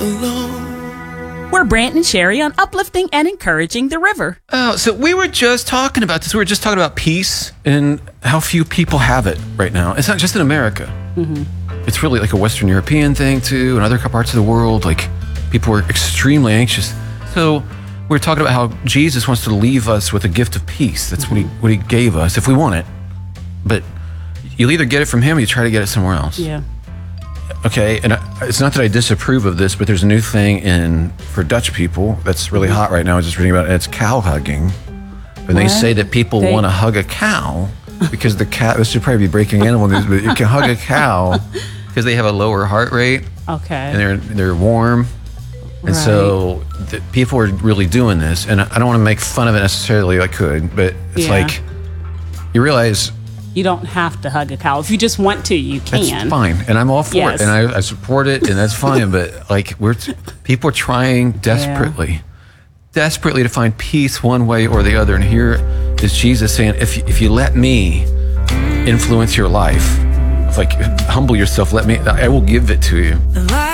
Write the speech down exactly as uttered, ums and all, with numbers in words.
We're Brant and Sherry on uplifting and encouraging the river. Oh, so we were just talking about this. We were just talking about peace and how few people have it right now. It's not just in America. Mm-hmm. It's really like a Western European thing too, and other parts of the world. Like people are extremely anxious. So we're talking about how Jesus wants to leave us with a gift of peace. That's mm-hmm. what he what he gave us if we want it. But you'll either get it from him or you try to get it somewhere else. Yeah. Okay, and I, it's not that I disapprove of this, but there's a new thing in for Dutch people that's really hot right now. I was just reading about it. It's cow hugging. And what? They say that people they... want to hug a cow because the cow, this should probably be breaking animal news, but you can hug a cow because they have a lower heart rate. Okay. And they're they're warm. And right. so the, people are really doing this. And I, I don't want to make fun of it necessarily. I could, but it's yeah. like you realize... You don't have to hug a cow. If you just want to, you can. That's fine, and I'm all for yes. it, and I, I support it, and that's fine. But like, we're t- people are trying desperately, yeah. desperately to find peace one way or the other. And here is Jesus saying, "If if you let me influence your life, if like humble yourself, let me, I will give it to you."